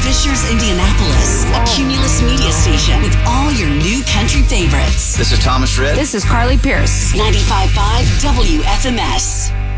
Fishers, Indianapolis, a Cumulus media station with all your new country favorites. This is Thomas Rhett. This is Carly Pierce. 95.5 WFMS.